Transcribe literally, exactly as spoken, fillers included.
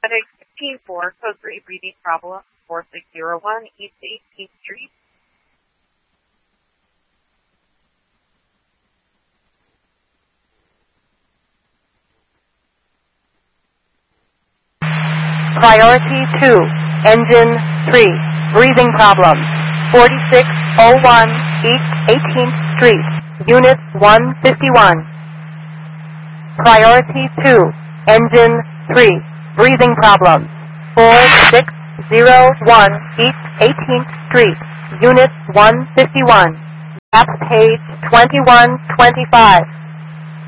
Medic fifteen four, code three, breathing problem, four six zero one, East eighteenth Street. Priority two, engine three, breathing problem, forty-six oh one, East eighteenth Street, Unit one fifty-one. Priority two, engine three, breathing problem, four six zero one, East eighteenth Street, Unit one fifty-one. Map page twenty-one twenty-five.